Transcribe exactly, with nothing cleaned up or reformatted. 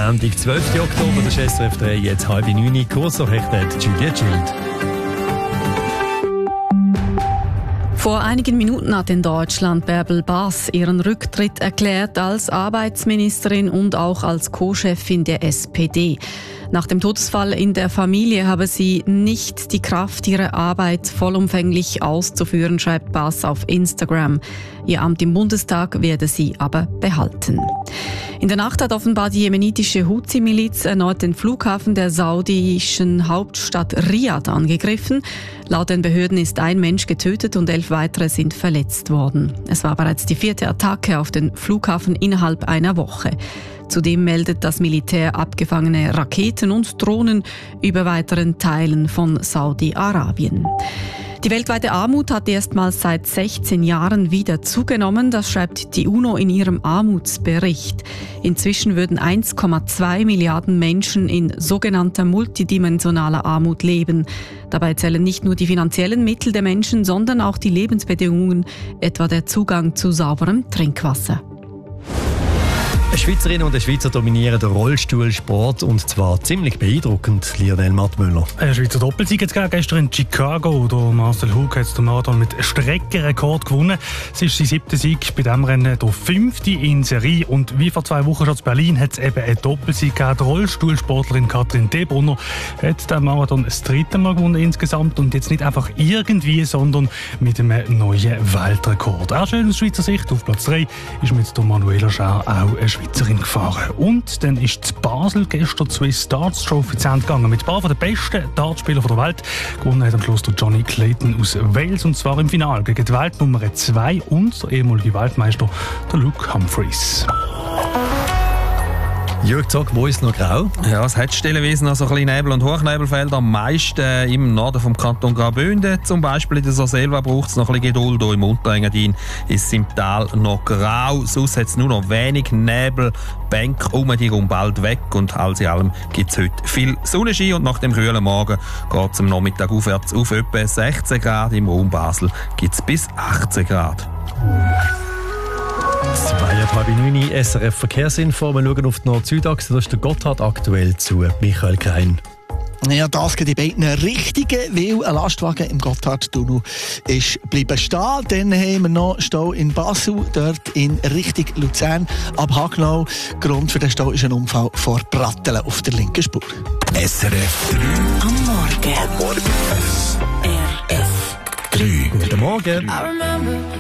Montag, zwölften Oktober, das ist S R F drei, jetzt halb neun. Kursnachrichten hat Julia Schild. Vor einigen Minuten hat in Deutschland Bärbel Bas ihren Rücktritt erklärt als Arbeitsministerin und auch als Co-Chefin der S P D. Nach dem Todesfall in der Familie habe sie nicht die Kraft, ihre Arbeit vollumfänglich auszuführen, schreibt Bas auf Instagram. Ihr Amt im Bundestag werde sie aber behalten. In der Nacht hat offenbar die jemenitische Houthi-Miliz erneut den Flughafen der saudischen Hauptstadt Riad angegriffen. Laut den Behörden ist ein Mensch getötet und elf weitere sind verletzt worden. Es war bereits die vierte Attacke auf den Flughafen innerhalb einer Woche. Zudem meldet das Militär abgefangene Raketen und Drohnen über weiteren Teilen von Saudi-Arabien. Die weltweite Armut hat erstmals seit sechzehn Jahren wieder zugenommen, das schreibt die UNO in ihrem Armutsbericht. Inzwischen würden eins Komma zwei Milliarden Menschen in sogenannter multidimensionaler Armut leben. Dabei zählen nicht nur die finanziellen Mittel der Menschen, sondern auch die Lebensbedingungen, etwa der Zugang zu sauberem Trinkwasser. Eine Schweizerin und ein Schweizer dominieren den Rollstuhlsport und zwar ziemlich beeindruckend, Lionel Mattmüller. Ein Schweizer Doppelsieg jetzt gestern in Chicago. Der Marcel Hug hat den Marathon mit Streckenrekord gewonnen. Es ist sein siebter Sieg bei diesem Rennen, der fünfte in Serie. Und wie vor zwei Wochen schon in Berlin hat es eben einen Doppelsieg gegeben. Die Rollstuhlsportlerin Katrin Debrunner hat den Marathon das dritte Mal gewonnen insgesamt. Und jetzt nicht einfach irgendwie, sondern mit einem neuen Weltrekord. Auch schön aus Schweizer Sicht. Auf Platz drei ist mit der Manuela Schär auch eine Schweizerin gefahren. Und dann ist zu Basel gestern die Swiss Darts Trophy zu Ende gegangen. Mit ein paar der besten Dartspieler der Welt. Gewonnen hat am Schluss der Johnny Clayton aus Wales. Und zwar im Finale gegen die Weltnummer zwei und der ehemalige Weltmeister, der Luke Humphreys. Jörg Zock, wo ist noch grau? Ja, es hat stellenweise noch so ein bisschen Nebel- und Hochnebelfelder. Am meisten im Norden vom Kanton Graubünden. Zum Beispiel in der Surselva braucht es noch ein bisschen Geduld. Hier im Unterengadin ist es im Tal noch grau. Sonst hat es nur noch wenig Nebel. Bänke um die gehen bald weg. Und alles in allem gibt es heute viel Sonnenschein. Und nach dem kühlen Morgen geht es am Nachmittag aufwärts auf etwa sechzehn Grad. Im Raum Basel gibt es bis achtzehn Grad. Zweieinhalb neun, S R F Verkehrsinfo. Wir schauen auf die Nord-Süd-Achse. Da ist der Gotthard aktuell zu Michael Krein. Ja, das geht die beiden richtigen, weil ein Lastwagen im Gotthardtunnel ist bleiben stehen. Dann haben wir noch Stau in Basel, dort in Richtung Luzern. Ab Hagenau, Grund für den Stau ist ein Unfall vor Brattelen auf der linken Spur. S R F drei. Am Morgen. Am Morgen. S R F drei. Guten Morgen.